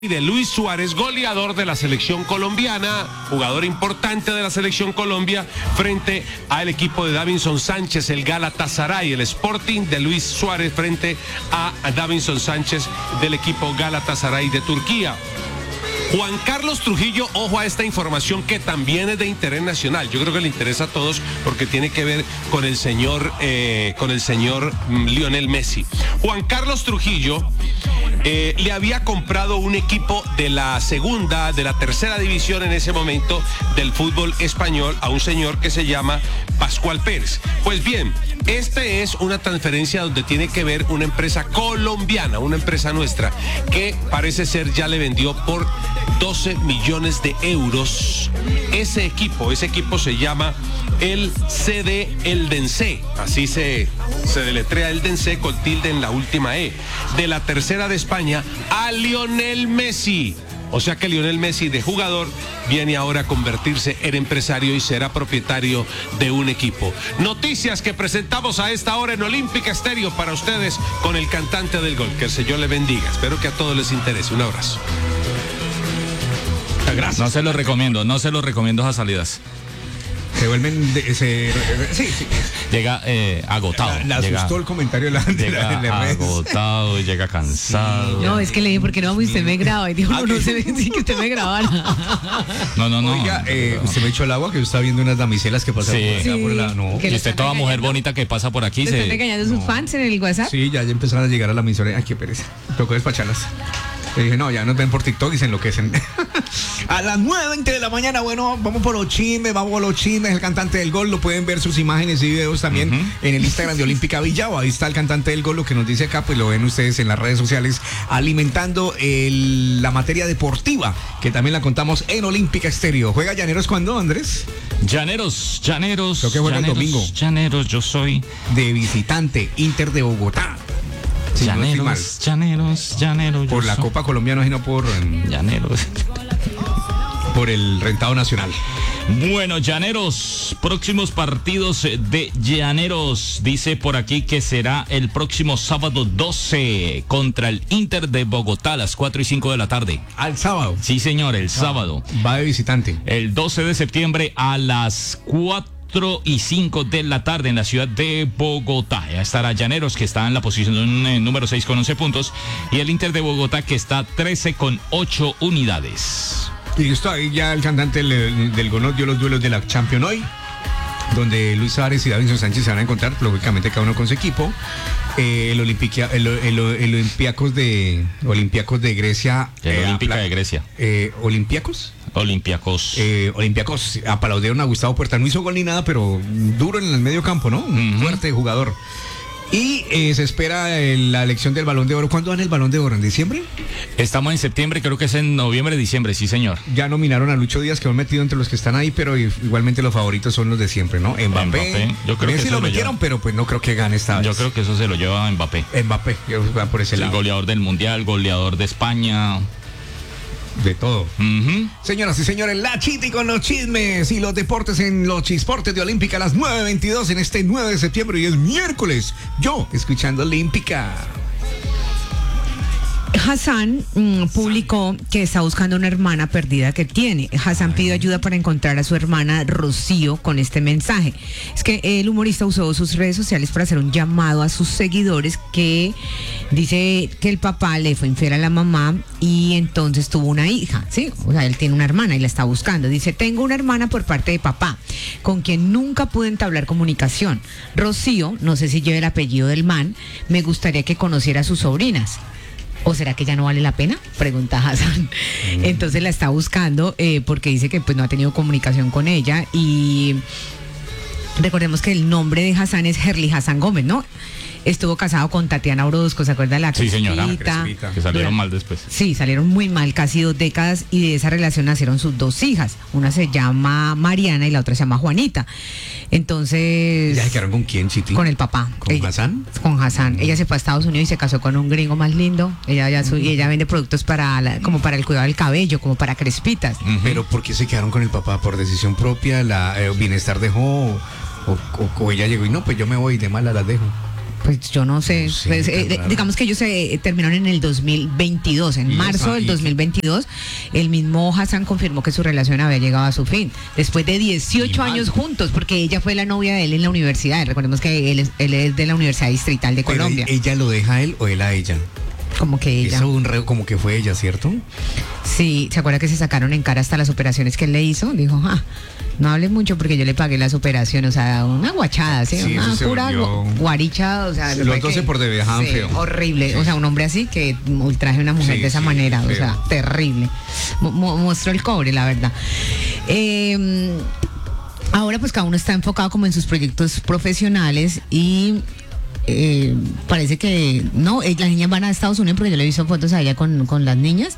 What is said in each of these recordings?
de Luis Suárez, goleador de la selección colombiana, jugador importante de la selección Colombia, frente al equipo de Davinson Sánchez, el Galatasaray, el Sporting de Luis Suárez frente a Davinson Sánchez del equipo Galatasaray de Turquía. Juan Carlos Trujillo, ojo a esta información que también es de interés nacional. Yo creo que le interesa a todos porque tiene que ver con el señor Lionel Messi. Juan Carlos Trujillo le había comprado un equipo de la segunda, de la tercera división en ese momento del fútbol español a un señor que se llama Pascual Pérez. Pues bien, este es una transferencia donde tiene que ver una empresa colombiana, una empresa nuestra, que parece ser ya le vendió por 12 millones de euros. Ese equipo se llama el CD Eldense, así se deletrea Eldense con tilde en la última E, de la tercera de España a Lionel Messi. O sea que Lionel Messi, de jugador, viene ahora a convertirse en empresario y será propietario de un equipo. Noticias que presentamos a esta hora en Olímpica Estéreo para ustedes con el cantante del gol. Que el Señor le bendiga. Espero que a todos les interese. Un abrazo. Gracias. No se lo recomiendo esas salidas. Se vuelven sí. Llega agotado. Le asustó el comentario de llega agotado, llega cansado. No, es que le dije, ¿por qué no usted me graba? Y dijo, no se ve que usted me grabara. No. Oiga, usted me echó el agua que yo estaba viendo unas damiselas que pasaron por la. No. Y usted toda mujer bonita que pasa por aquí. ¿Le están regañando sus fans en el WhatsApp? Sí, ya empezaron a llegar a la emisora. Ay, qué pereza. Tocó despacharlas. Le dije, no, ya nos ven por TikTok y se enloquecen. A las 9:20 de la mañana, bueno, vamos por los chismes, el cantante del gol, lo pueden ver sus imágenes y videos también en el Instagram de Olímpica Villavo. Ahí está el cantante del gol, lo que nos dice acá, pues lo ven ustedes en las redes sociales, alimentando la materia deportiva, que también la contamos en Olímpica Estéreo. ¿Juega Llaneros cuándo, Andrés? Llaneros. Creo que juega el domingo. Llaneros, yo soy de visitante, Inter de Bogotá. Sí, Llaneros. Por la Copa Colombiana, sino por Llaneros. Por el rentado nacional. Bueno, Llaneros, próximos partidos de Llaneros. Dice por aquí que será el próximo sábado 12 contra el Inter de Bogotá a las 4 y 5 de la tarde. ¿Al sábado? Sí, señor, el sábado. Va de visitante. El 12 de septiembre a las 4 y 5 de la tarde en la ciudad de Bogotá. Ya estará Llaneros, que está en la posición número 6 con 11 puntos, y el Inter de Bogotá, que está 13 con 8 unidades. Y está ahí ya el cantante del gol dio los duelos de la Champions hoy, donde Luis Suárez y Davinson Sánchez se van a encontrar, lógicamente cada uno con su equipo. El Olympiacos de Grecia. El Olímpica de Grecia. ¿Olympiacos? Olympiacos aplaudieron a Gustavo Puerta. No hizo gol ni nada, pero duro en el medio campo, ¿no? Fuerte jugador. Y se espera la elección del Balón de Oro. ¿Cuándo dan el Balón de Oro? ¿En diciembre? Estamos en septiembre, creo que es en noviembre, diciembre, sí, señor. Ya nominaron a Lucho Díaz, que lo han metido entre los que están ahí, pero igualmente los favoritos son los de siempre, ¿no? Mbappé. Yo creo que sí lo metieron, pero pues no creo que gane esta vez. Yo creo que eso se lo lleva Mbappé. Va por ese lado. El goleador del Mundial, goleador de España. De todo. Señoras y señores, la Chiti con los chismes y los deportes en los Chisportes de Olímpica a las 9:22 en este 9 de septiembre y es miércoles. Yo escuchando Olímpica. Hassan publicó que está buscando una hermana perdida que tiene. Hassan pidió ayuda para encontrar a su hermana Rocío con este mensaje. Es que el humorista usó sus redes sociales para hacer un llamado a sus seguidores, que dice que el papá le fue infiel a la mamá y entonces tuvo una hija, ¿sí? O sea, él tiene una hermana y la está buscando. Dice, tengo una hermana por parte de papá, con quien nunca pude entablar comunicación. Rocío, no sé si lleva el apellido del man, me gustaría que conociera a sus sobrinas. ¿O será que ya no vale la pena? Pregunta Hassan. Entonces la está buscando porque dice que pues no ha tenido comunicación con ella. Y recordemos que el nombre de Hassan es Herli Hassan Gómez, ¿no? Estuvo casado con Tatiana Orozco, ¿se acuerda? La Crespita. Sí, señora, que salieron mal después. Sí, salieron muy mal, casi 2 décadas, y de esa relación nacieron sus 2 hijas. Una se llama Mariana y la otra se llama Juanita. Entonces... ¿Ya se quedaron con quién, Chiti? Con el papá. ¿Con Hassan? Con Hassan. Ella se fue a Estados Unidos y se casó con un gringo más lindo. Ella vende productos como para el cuidado del cabello, como para crespitas. Pero ¿por qué se quedaron con el papá? ¿Por decisión propia? ¿Bienestar dejó? O ella llegó y no, pues yo me voy, de mala las dejo? Pues yo no sé, Sí, pues, claro. digamos que ellos se terminaron en el 2022, en Y marzo esa- del y- 2022, el mismo Hassan confirmó que su relación había llegado a su fin, después de 18 años juntos, porque ella fue la novia de él en la universidad, recordemos que él es de la Universidad Distrital de Pero Colombia, ¿ella lo deja a él o él a ella? como que ella. Eso un reo como que fue ella, ¿cierto? Sí, ¿se acuerda que se sacaron en cara hasta las operaciones que él le hizo? Dijo, no hable mucho porque yo le pagué las operaciones, o sea, una guachada, ¿sí? Sí, Una eso se pura volvió- guaricha, o sea... Los fue 12 por dejaban sí, feo. horrible, o sea, un hombre así que ultraje a una mujer Sí, de esa sí, manera, feo. o sea, terrible. Mostró el cobre, la verdad. Ahora pues cada uno está enfocado como en sus proyectos profesionales y... parece que no, las niñas van a Estados Unidos porque yo le he visto fotos allá con las niñas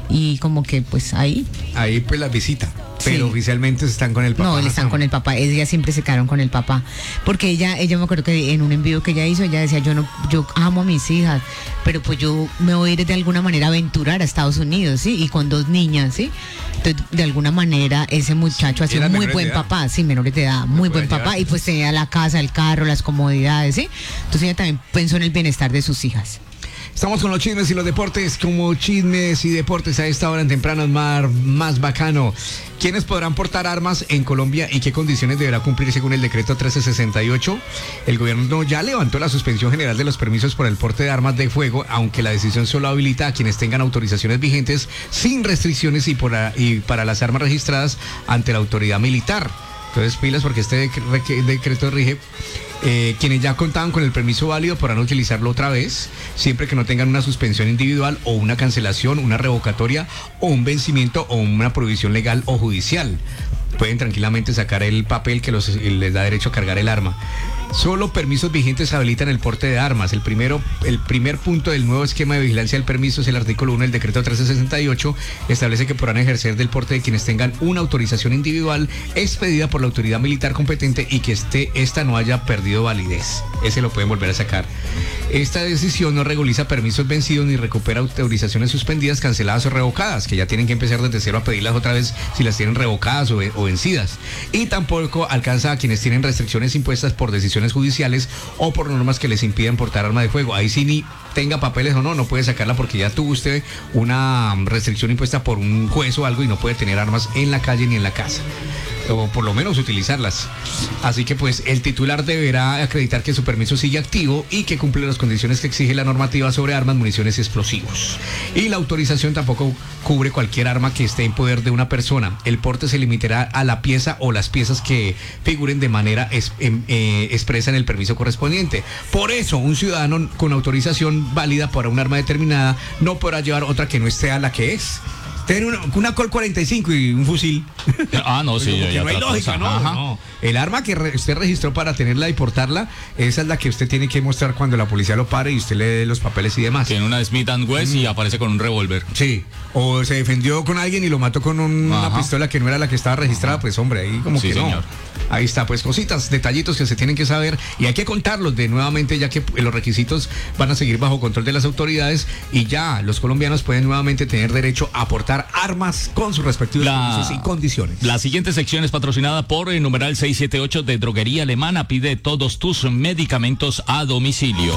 y como que pues ahí Ahí pues la visita. Pero Sí. oficialmente están con el papá. no, están con el papá, ellas siempre se quedaron con el papá, porque ella me acuerdo que en un envío que ella hizo, ella decía, yo amo a mis hijas, pero pues yo me voy a ir de alguna manera a aventurar a Estados Unidos, ¿sí? Y con 2 niñas, ¿sí? Entonces, de alguna manera, ese muchacho ha sido Eran muy menores buen de edad. papá, sí, menores de edad, muy puede buen papá, llevar. y pues tenía la casa, el carro, las comodidades, ¿sí? Entonces ella también pensó en el bienestar de sus hijas. Estamos con los chismes y los deportes, como chismes y deportes a esta hora en temprano más bacano. ¿Quiénes podrán portar armas en Colombia y qué condiciones deberá cumplir según el decreto 1368? El gobierno ya levantó la suspensión general de los permisos por el porte de armas de fuego, aunque la decisión solo habilita a quienes tengan autorizaciones vigentes sin restricciones y para las armas registradas ante la autoridad militar. Entonces pilas porque este decreto rige. Quienes ya contaban con el permiso válido podrán utilizarlo otra vez, siempre que no tengan una suspensión individual o una cancelación, una revocatoria o un vencimiento o una prohibición legal o judicial. Pueden tranquilamente sacar el papel que les da derecho a cargar el arma. Solo permisos vigentes habilitan el porte de armas. El primer punto del nuevo esquema de vigilancia del permiso es el artículo 1 del decreto 1368. Establece que podrán ejercer del porte de quienes tengan una autorización individual expedida por la autoridad militar competente y que esta no haya perdido validez. Ese lo pueden volver a sacar. Esta decisión no regulariza permisos vencidos ni recupera autorizaciones suspendidas, canceladas o revocadas, que ya tienen que empezar desde cero a pedirlas otra vez si las tienen revocadas o vencidas. Y tampoco alcanza a quienes tienen restricciones impuestas por decisiones judiciales o por normas que les impiden portar arma de fuego. Ahí sí ni tenga papeles o no puede sacarla porque ya tuvo usted una restricción impuesta por un juez o algo y no puede tener armas en la calle ni en la casa, o por lo menos utilizarlas. Así que pues el titular deberá acreditar que su permiso sigue activo y que cumple las condiciones que exige la normativa sobre armas, municiones y explosivos. Y la autorización tampoco cubre cualquier arma que esté en poder de una persona. El porte se limitará a la pieza o las piezas que figuren de manera expresa en el permiso correspondiente. Por eso, un ciudadano con autorización válida para un arma determinada no podrá llevar otra que no esté a la que es. Tener una Colt 45 y un fusil. No, sí, Como ya que no hay otra lógica, cosa. ¿no? Ajá. No. El arma que usted registró para tenerla y portarla, esa es la que usted tiene que mostrar cuando la policía lo pare y usted le dé los papeles y demás. Tiene una Smith & Wesson y aparece con un revólver. Sí, o se defendió con alguien y lo mató con una Ajá. pistola que no era la que estaba registrada, pues hombre, ahí como Sí, que no. señor. Ahí está, pues cositas, detallitos que se tienen que saber y hay que contarlos de nuevamente, ya que los requisitos van a seguir bajo control de las autoridades y ya los colombianos pueden nuevamente tener derecho a portar armas con sus respectivos permisos y condiciones. La siguiente sección es patrocinada por el numeral 678 de Droguería Alemana. Pide todos tus medicamentos a domicilio.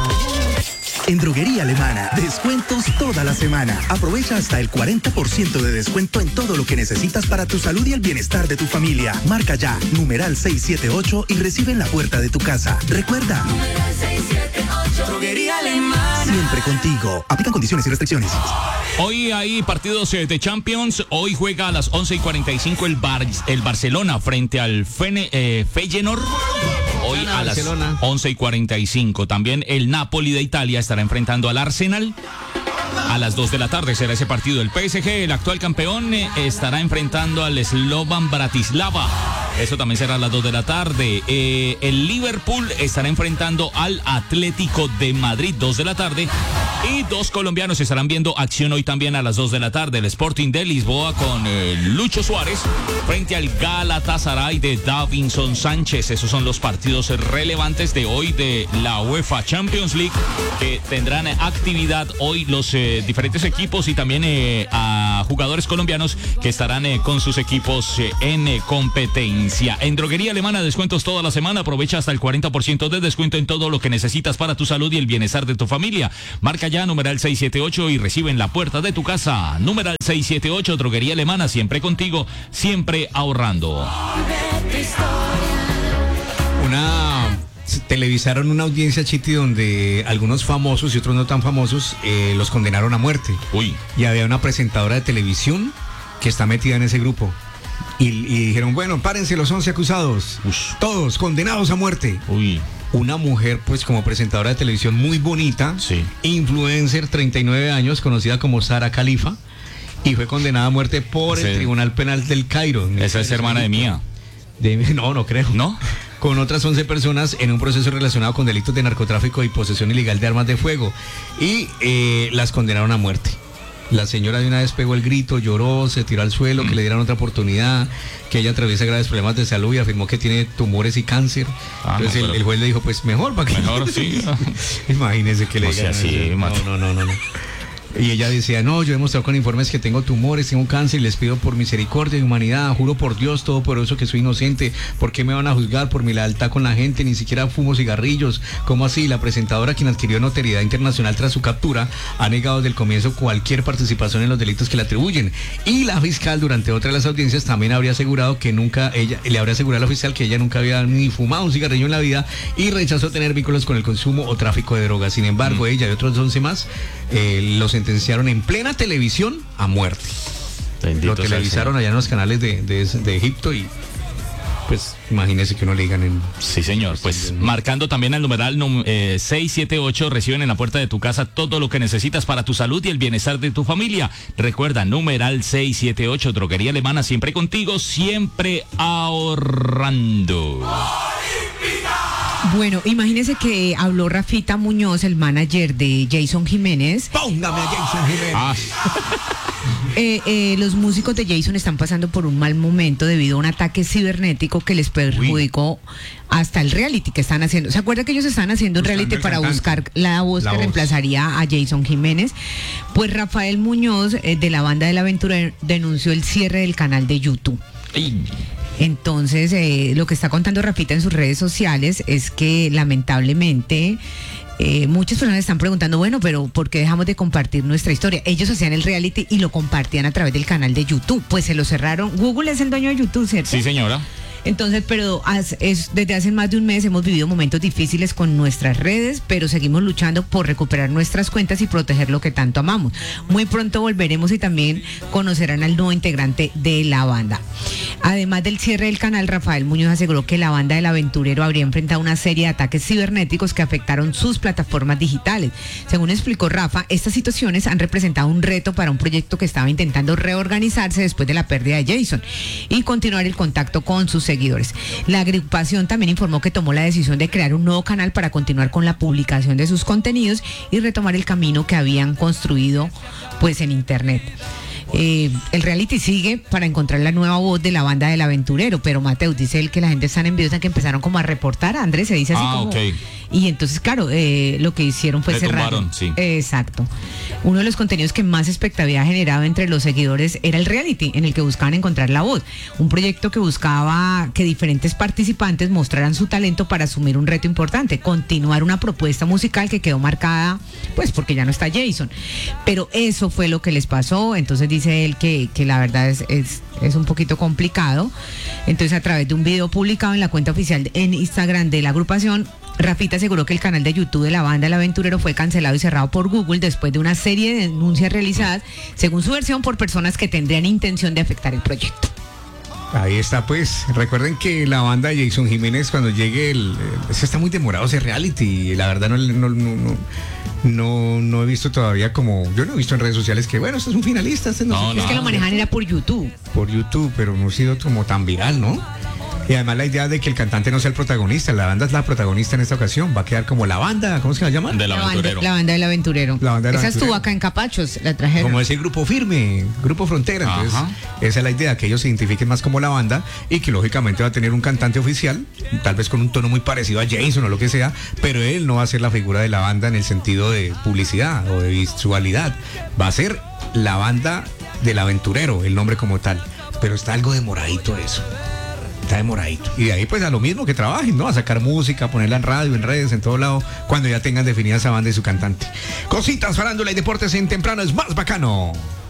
En Droguería Alemana, descuentos toda la semana. Aprovecha hasta el 40% de descuento en todo lo que necesitas para tu salud y el bienestar de tu familia. Marca ya, numeral 678 y recibe en la puerta de tu casa. Recuerda, Droguería Alemana. siempre contigo. Aplican condiciones y restricciones. Hoy hay partidos de Champions. Hoy juega a las 11:45 el Barcelona frente al Feyenoord. Hoy Gana a las Barcelona. 11:45. También el Napoli de Italia estará enfrentando al Arsenal. A las 2 de la tarde será ese partido. El PSG, el actual campeón, estará enfrentando al Slovan Bratislava. Eso también será a las 2 de la tarde. El Liverpool estará enfrentando al Atlético de Madrid, 2 de la tarde. Y 2 colombianos estarán viendo acción hoy también a las 2 de la tarde. El Sporting de Lisboa con Lucho Suárez frente al Galatasaray de Davinson Sánchez. Esos son los partidos relevantes de hoy de la UEFA Champions League, que tendrán actividad hoy los diferentes equipos y también jugadores colombianos que estarán con sus equipos en competencia. En Droguería Alemana, descuentos toda la semana. Aprovecha hasta el 40% de descuento en todo lo que necesitas para tu salud y el bienestar de tu familia. Marca ya numeral 678 y recibe en la puerta de tu casa. Numeral 678, Droguería Alemana, siempre contigo, siempre ahorrando. Televisaron una audiencia, Chiti, donde algunos famosos y otros no tan famosos los condenaron a muerte. Uy. Y había una presentadora de televisión que está metida en ese grupo. Y dijeron, bueno, párense los 11 acusados. Ush. Todos condenados a muerte. Uy. Una mujer, pues, como presentadora de televisión muy bonita, Sí. influencer, 39 años, conocida como Sara Khalifa, y fue condenada a muerte por el Tribunal Penal del Cairo. Esa es hermana de mía. No creo. ¿No? Con otras 11 personas en un proceso relacionado con delitos de narcotráfico y posesión ilegal de armas de fuego. Y las condenaron a muerte. La señora de una vez pegó el grito, lloró, se tiró al suelo, que le dieran otra oportunidad, que ella atraviesa graves problemas de salud y afirmó que tiene tumores y cáncer. Entonces el juez le dijo, pues mejor, ¿para qué? Mejor, sí. Imagínese que le digan así, no. Y ella decía, no, yo he demostrado con informes que tengo tumores, tengo cáncer y les pido por misericordia y humanidad, juro por Dios Todopoderoso que soy inocente. ¿Por qué me van a juzgar por mi lealtad con la gente? Ni siquiera fumo cigarrillos. ¿Cómo así? La presentadora, quien adquirió notoriedad internacional tras su captura, ha negado desde el comienzo cualquier participación en los delitos que le atribuyen. Y la fiscal, durante otra de las audiencias, también habría asegurado que le habría asegurado a la fiscal que ella nunca había ni fumado un cigarrillo en la vida y rechazó tener vínculos con el consumo o tráfico de drogas. Sin embargo, ella y otros 11 más los sentenciaron en plena televisión a muerte. Bendito lo televisaron allá en los canales de Egipto y pues imagínese que uno le digan en... Sí, señor. Pues marcando también al numeral 678, reciben en la puerta de tu casa todo lo que necesitas para tu salud y el bienestar de tu familia. Recuerda, numeral 678, Droguería Alemana, siempre contigo, siempre ahorrando. Bueno, imagínese que habló Rafita Muñoz, el manager de Jason Jiménez. ¡Póngame a Jason Jiménez! Los músicos de Jason están pasando por un mal momento debido a un ataque cibernético que les perjudicó hasta el reality que están haciendo. ¿Se acuerda que ellos están haciendo un reality para buscar la voz que reemplazaría a Jason Jiménez? Pues Rafael Muñoz, de la banda de la aventura, denunció el cierre del canal de YouTube. Entonces, lo que está contando Rafita en sus redes sociales es que lamentablemente muchas personas están preguntando, bueno, pero ¿por qué dejamos de compartir nuestra historia? Ellos hacían el reality y lo compartían a través del canal de YouTube. Pues se lo cerraron. Google es el dueño de YouTube, ¿cierto? Sí, señora. Entonces, pero desde hace más de un mes hemos vivido momentos difíciles con nuestras redes, pero seguimos luchando por recuperar nuestras cuentas y proteger lo que tanto amamos. Muy pronto volveremos y también conocerán al nuevo integrante de la banda. Además del cierre del canal, Rafael Muñoz aseguró que la banda del aventurero habría enfrentado una serie de ataques cibernéticos que afectaron sus plataformas digitales. Según explicó Rafa, estas situaciones han representado un reto para un proyecto que estaba intentando reorganizarse después de la pérdida de Jason y continuar el contacto con sus seguidores. La agrupación también informó que tomó la decisión de crear un nuevo canal para continuar con la publicación de sus contenidos y retomar el camino que habían construido pues en internet. El reality sigue para encontrar la nueva voz de la banda del aventurero, pero Mateus dice él que la gente está envidiosa, que empezaron como a reportar. Andrés se dice así como... Okay. Y entonces, claro, lo que hicieron fue cerrar. Sí. Exacto. Uno de los contenidos que más expectativa ha generado entre los seguidores era el reality, en el que buscaban encontrar la voz. Un proyecto que buscaba que diferentes participantes mostraran su talento para asumir un reto importante, continuar una propuesta musical que quedó marcada, pues porque ya no está Jason. Pero eso fue lo que les pasó. Entonces dice él que la verdad es un poquito complicado. Entonces, a través de un video publicado en la cuenta oficial en Instagram de la agrupación, Rafita aseguró que el canal de YouTube de la banda El Aventurero fue cancelado y cerrado por Google después de una serie de denuncias realizadas, según su versión, por personas que tendrían intención de afectar el proyecto. Ahí está, pues. Recuerden que la banda de Jason Jiménez, cuando llegue está muy demorado ese reality. La verdad no he visto todavía yo no he visto en redes sociales que, bueno, este es un finalista. Es que lo manejan era por YouTube. Por YouTube, pero no ha sido como tan viral, ¿no? Y además la idea de que el cantante no sea el protagonista, la banda es la protagonista en esta ocasión, va a quedar como la banda, ¿cómo se va a llamar? Del aventurero. La banda del aventurero. La banda del Esa aventurero. estuvo acá en Capachos, la trajeron. Como ese grupo firme, grupo frontera. Entonces, esa es la idea, que ellos se identifiquen más como la banda y que lógicamente va a tener un cantante oficial, tal vez con un tono muy parecido a Jason o lo que sea, pero él no va a ser la figura de la banda en el sentido de publicidad o de visualidad. Va a ser la banda del aventurero, el nombre como tal. Pero está algo demoradito eso. Está demoradito. Y de ahí pues a lo mismo que trabajen, ¿no? A sacar música, a ponerla en radio, en redes, en todo lado, cuando ya tengan definida esa banda y su cantante. Cositas, farándula y deportes en Temprano es más bacano.